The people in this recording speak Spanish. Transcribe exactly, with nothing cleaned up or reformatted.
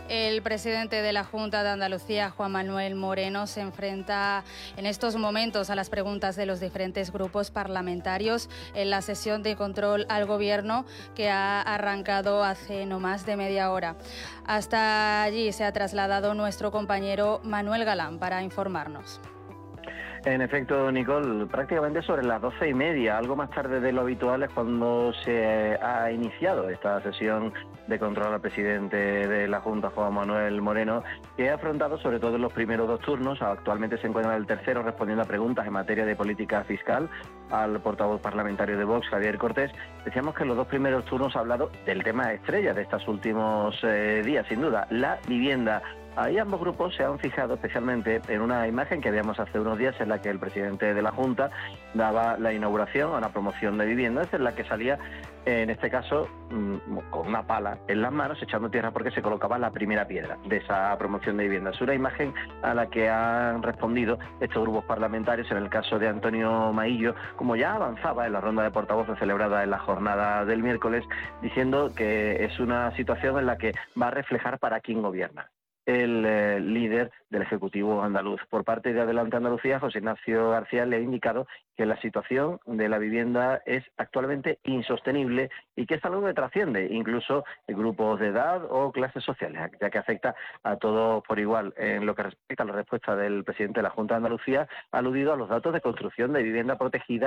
El presidente de la Junta de Andalucía, Juan Manuel Moreno, se enfrenta en estos momentos a las preguntas de los diferentes grupos parlamentarios en la sesión de control al Gobierno que ha arrancado hace no más de media hora. Hasta allí se ha trasladado nuestro compañero Manuel Galán para informarnos. En efecto, Nicole, prácticamente sobre las doce y media, algo más tarde de lo habitual, es cuando se ha iniciado esta sesión de control al presidente de la Junta, Juan Manuel Moreno, que ha afrontado sobre todo en los primeros dos turnos. Actualmente se encuentra en el tercero respondiendo a preguntas en materia de política fiscal al portavoz parlamentario de Vox, Javier Cortés. Decíamos que en los dos primeros turnos ha hablado del tema estrella de estos últimos eh, días, sin duda, la vivienda. Ahí ambos grupos se han fijado especialmente en una imagen que veíamos hace unos días en la que el presidente de la Junta daba la inauguración a una promoción de viviendas, en la que salía, en este caso, con una pala en las manos, echando tierra porque se colocaba la primera piedra de esa promoción de viviendas. Es una imagen a la que han respondido estos grupos parlamentarios, en el caso de Antonio Maillo, como ya avanzaba en la ronda de portavoces celebrada en la jornada del miércoles, diciendo que es una situación en la que va a reflejar para quién gobierna el eh, líder del Ejecutivo andaluz. Por parte de Adelante Andalucía, José Ignacio García le ha indicado que la situación de la vivienda es actualmente insostenible y que es algo que trasciende incluso grupos de edad o clases sociales, ya que afecta a todos por igual. En lo que respecta a la respuesta del presidente de la Junta de Andalucía, ha aludido a los datos de construcción de vivienda protegida